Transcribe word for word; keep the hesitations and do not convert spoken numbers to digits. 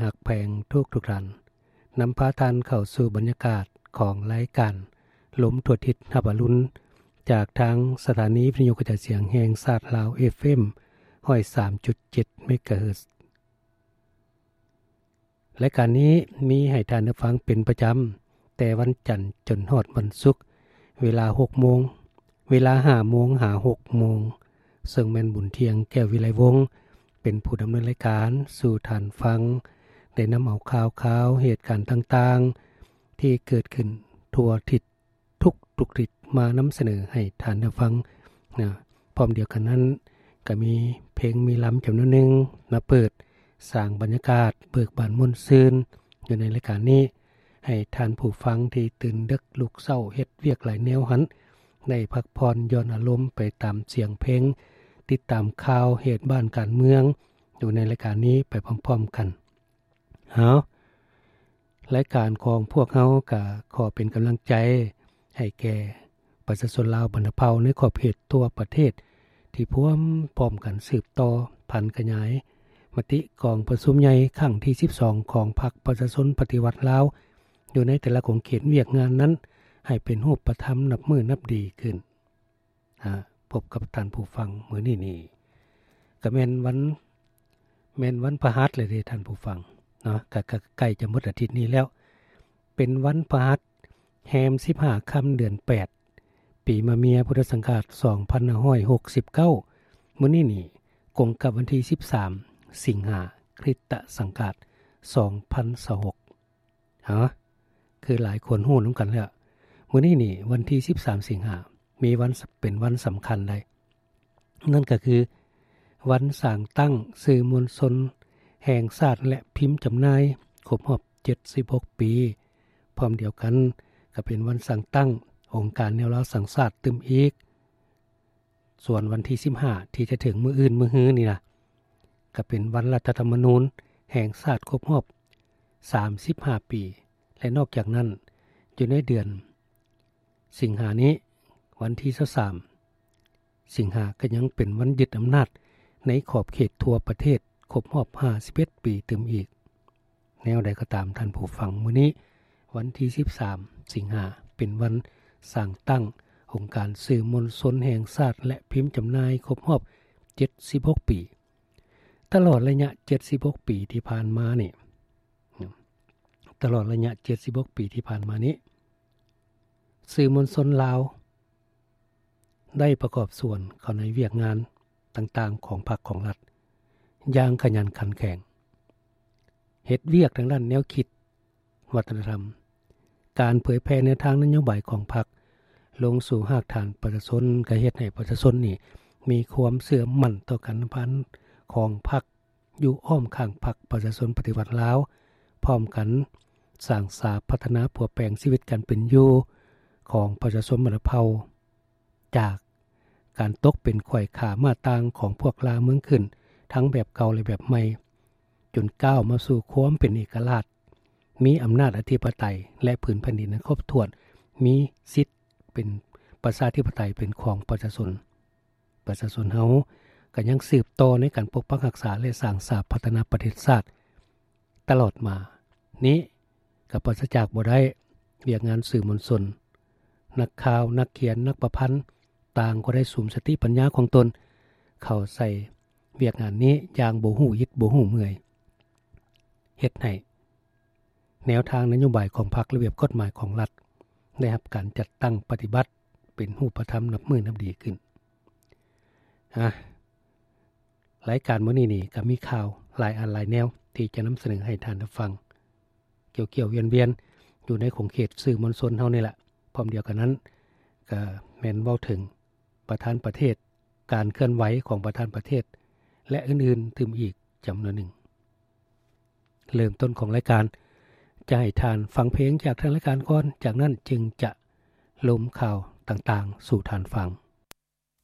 หักแพงทุกทุกท่านนำพาท่านเข้าสู่บรรยากาศของรายการลมทั่วทิศหับอรุณจากทางสถานีวิทยุกระจายเสียงแห่งชาติลาว เอฟ เอ็ม หนึ่งศูนย์สามจุดเจ็ด เมกะเฮิรตซ์รายการนี้มีให้ท่านได้ฟังเป็นประจำแต่วันจันทร์จนฮอดวันศุกร์เวลา หกโมง เวลา ห้าโมง หา หกโมงซึ่งแม่นบุญเที่ยงแก้ววิไลวงศ์เป็นผู้ดำเนินรายการสู่ท่านฟังได้นำเอาข่าวๆเหตุการณ์ต่างๆที่เกิดขึ้นทั่วทิศทุกทุกทิศมานำเสนอให้ท่านได้ฟังนะพร้อมเดียวกันนั้นก็มีเพลงมีลำจำนวนหนึ่งมาเปิดสร้างบรรยากาศเบิกบานม่วนซื่นอยู่ในรายการนี้ให้ท่านผู้ฟังที่ตื่นดึกลุกเช้าเฮ็ดเวียกหลายแนวหันได้พักผ่อนย้อนอารมณ์ไปตามเสียงเพลงติดตามข่าวเหตุบ้านการเมืองอยู่ในรายการนี้ไปพร้อมๆกันเฮารายการของพวกเฮาก็ขอเป็นกำลังใจให้แก่ประชาชนลาวบรรพเผ่าในขอบเขตทั่วประเทศที่พร้อมพร้อมกันสืบต่อพันขยายมติกองประชุมใหญ่ครั้งที่สิบสองของพรรคประชาชนปฏิวัติลาวอยู่ในแต่ละของเขตเวียกงานนั้นให้เป็นรูปธรรมนับมือนับดีขึ้นอ่าพบกับท่านผู้ฟังมื้อนี้นี่ก็แม่นวันแม่นวันพฤหัสเลยเด้ท่านผู้ฟังเนาะก็ใกล้จะหมดอาทิตย์นี้แล้วเป็นวันพฤหัสแฮมสิบห้าค่ำเดือนแปดปีมะเมียพุทธศักราชสองพันห้าร้อยหกสิบเก้ามื้อนี้นี่ตรงกับวันที่สิบสามสิงหาคริสตศักราชสองพันยี่สิบหกฮะคือหลายคนฮู้นำกันแล้วมื้อนี้นี่วันที่สิบสามสิงหามีวันเป็นวันสำคัญเลยนั่นก็คือวันสร้างตั้งสื่อมวลชนแห่งชาติและพิมพ์จำหน่ายครบรอบเจ็ดสิบหกปีพร้อมเดียวกันก็เป็นวันสร้างตั้งองค์การแนวราสังชาติตึมอีกส่วนวันที่สิบห้าที่จะถึงมื้ออื่นมื้อฮื้อนี่ล่ะก็เป็นวันรัฐธรรมนูญแห่งชาติครบรอบสามสิบห้าปีและนอกจากนั้นอยู่ในเดือนสิงหานี้วันที่ยี่สิบสามสิงหาก็ยังเป็นวันยึดอำนาจในขอบเขตทั่วประเทศครบรอบห้าสิบเอ็ดปีเต็มอีกแนวใดก็ตามท่านผู้ฟังมื้อนี้วันที่สิบสามสิงหาเป็นวันสร้างตั้งองค์การสื่อมวลชนแห่งชาติและพิมพ์จำหน่ายครบรอบเจ็ดสิบหกปีตลอดระยะเจ็ดสิบหกปีที่ผ่านมานี่ตลอดระยะเจ็ดสิบหกปีที่ผ่านมานี้สื่อมวลชนลาวได้ประกอบส่วนเข้าในเวียกงานต่างๆของพรรคของรัฐอย่างขยันขันแข็งเฮ็ดเวียกทางด้านแนวคิดวัฒนธรรมการเผยแพร่ในทางนโยบายของพรรคลงสู่รากฐานประชาชนก็เฮ็ดให้ประชาชนนี่มีความเชื่อมั่นต่อการพันของพรรคอยู่อ้อมข้างพรรคประชาชนปฏิวัติลาวพร้อมกันสร้างสาพัฒนาผัวแปลงชีวิตการเป็นอยู่ของประชาชนบรรพเผ่าจากการตกเป็นข่อยขามาต่างของพวกลาวเมืองขึ้นทั้งแบบเก่าและแบบใหม่จนก้าวมาสู่ความเป็นเอกราชมีอำนาจอธิปไตยและผืนแผ่นดินครบถ้วนมีสิทธิ์เป็นประชาธิปไตยเป็นของประชาชนประชาชนเฮาก็ยังสืบต่อในการปกปักรักษาและสร้างสาพัฒนาประเทศชาติตลอดมานี้ก็ปราศจากบ่ได้เวียกงานสื่อมวลชนนักข่าวนักเขียนนักประพันธ์ต่างก็ได้สุมสติปัญญาของตนเข้าใส่เวียกงานนี้อย่างบ่ฮู้ยิดบ่ฮู้เมื่อยเฮ็ดให้แนวทางนโยบายของพรรคระเบียบกฎหมายของรัฐได้รับการจัดตั้งปฏิบัติเป็นรูปธรรมนับมือนับดีขึ้นอ่ะรายการมื้อนี้นี่ก็มีข่าวหลายอันหลายแนวที่จะนำเสนอให้ท่านได้ฟังเกี่ยวๆเวียนๆอยู่ในของเขตสื่อมวลชนเฮานี่แหละพร้อมเดียวกันนั้นก็แม่นเว้าถึงประธานประเทศการเคลื่อนไหวของประธานประเทศและอื่นๆถึงอีกจำนวนหนึ่งเริ่มต้นของรายการจะให้ท่านฟังเพลงจากทางรายการก่อนจากนั้นจึงจะลมข่าวต่างๆสู่ท่านฟัง